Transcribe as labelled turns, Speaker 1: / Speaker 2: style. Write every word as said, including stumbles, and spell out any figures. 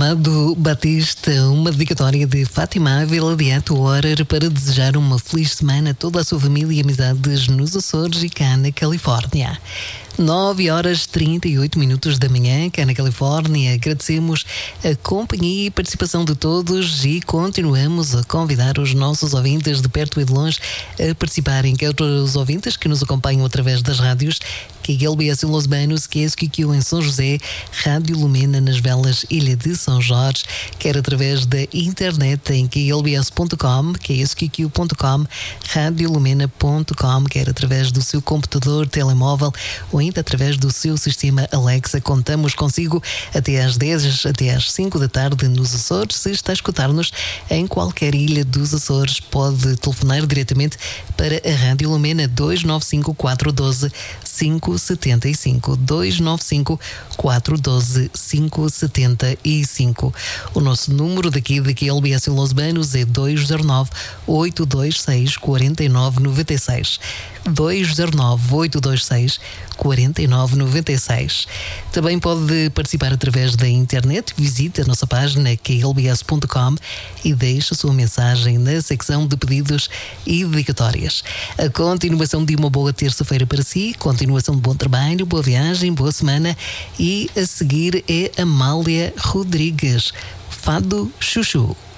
Speaker 1: Amado Batista, uma dedicatória de Fátima Ávila de Ato Horer para desejar uma feliz semana a toda a sua família e amizades nos Açores e cá na Califórnia. nove horas trinta e oito minutos da manhã, cá na Califórnia. Agradecemos a companhia e participação de todos e continuamos a convidar os nossos ouvintes de perto e de longe a participarem, quer os ouvintes que nos acompanham através das rádios, que é L B S em Los Banos, que é S Q Q em São José, Rádio Lumena nas Velas, Ilha de São Jorge, quer através da internet em que l b s ponto com, que é s q q ponto com, rádio lumena ponto com, quer através do seu computador, telemóvel ou ainda através do seu sistema Alexa. Contamos consigo até às dez, até às cinco da tarde nos Açores. Se está a escutar-nos em qualquer ilha dos Açores, pode telefonar diretamente para a Rádio Lumena dois nove cinco, quatro um dois, cinco sete cinco, dois nove cinco, quatro um dois, cinco sete cinco. O nosso número daqui, daqui L B S em Los Banos é dois zero nove, oito dois seis, quatro nove nove seis. dois zero nove, oito dois seis, quatro nove nove seis. Também pode participar através da internet. Visite a nossa página que é l b s ponto com e deixe a sua mensagem na secção de pedidos e dedicatórias. A continuação de uma boa terça-feira para si, continuação de bom trabalho, boa viagem, boa semana, e a seguir é Amália Rodrigues, Fado Chuchu.